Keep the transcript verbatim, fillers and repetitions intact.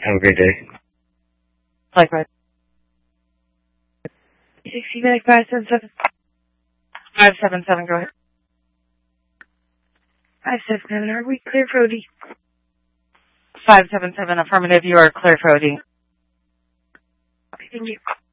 Have a great day. Likewise. sixty nine five seven seven. five seven seven, go ahead. five seven seven, are we clear for O D? five seven seven, affirmative, you are clear for O D. Okay, thank you.